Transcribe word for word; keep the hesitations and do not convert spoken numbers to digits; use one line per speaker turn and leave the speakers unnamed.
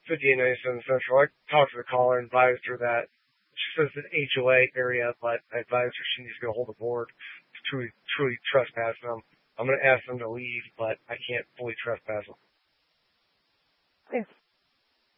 fifty-eight ninety-seven Central. I talked to the caller and advised her that she says it's an H O A area, but I advised her she needs to go hold the board to truly, truly trespass them. I'm going to ask them to leave, but I can't fully trespass them.
Thanks.